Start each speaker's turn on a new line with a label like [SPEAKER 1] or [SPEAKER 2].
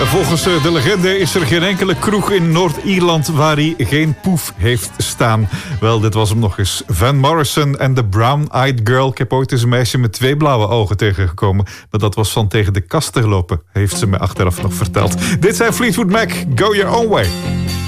[SPEAKER 1] Volgens de legende is er geen enkele kroeg in Noord-Ierland waar hij geen poef heeft staan. Wel, dit was hem nog eens. Van Morrison en The Brown Eyed Girl. Ik heb ooit eens een meisje met 2 blauwe ogen tegengekomen. Maar dat was van tegen de kast te lopen, heeft ze me achteraf nog verteld. Dit zijn Fleetwood Mac, Go Your Own Way.